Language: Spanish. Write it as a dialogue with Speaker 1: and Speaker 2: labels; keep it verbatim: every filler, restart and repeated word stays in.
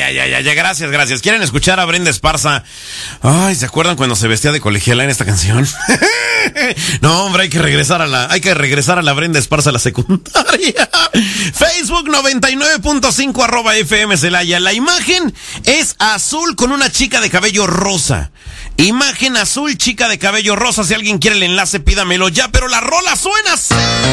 Speaker 1: ay, ay, ay, gracias, gracias. ¿Quieren escuchar a Brenda Esparza? Ay, ¿se acuerdan cuando se vestía de colegiala en esta canción? No, hombre, hay que regresar a la, hay que regresar a la Brenda Esparza a la secundaria. Facebook noventa y nueve punto cinco arroba F M Celaya. La imagen es azul con una chica de cabello rosa. Imagen azul, chica de cabello rosa. Si alguien quiere el enlace, pídamelo ya, pero la rola suena así.